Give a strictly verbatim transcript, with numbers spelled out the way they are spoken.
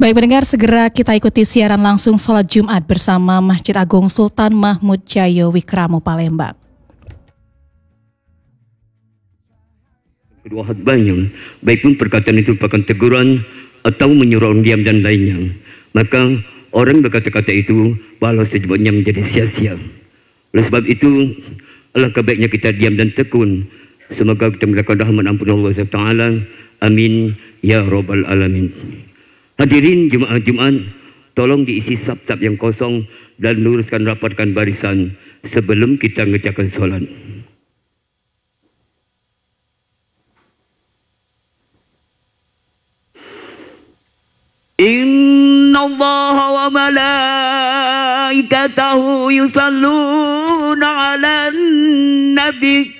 Baik pendengar, segera kita ikuti siaran langsung sholat Jumat bersama Masjid Agung Sultan Mahmud Jayo Wikramo Palembang. Kedua khutbahnya, baik pun perkataan itu merupakan teguran atau menyuruh orang diam dan lainnya, maka orang berkata-kata itu walau sejujurnya menjadi sia-sia. Oleh sebab itu, alangkah baiknya kita diam dan tekun. Semoga kita mendapatkan rahmat ampun Allah subhanahu wa taala. Amin ya rabbal alamin. Hadirin Jumaat Jumat, tolong diisi sab-sab yang kosong dan luruskan rapatkan barisan sebelum kita mengerjakan solat. Inna Allah wa malaikatahu yusalluna ala nabi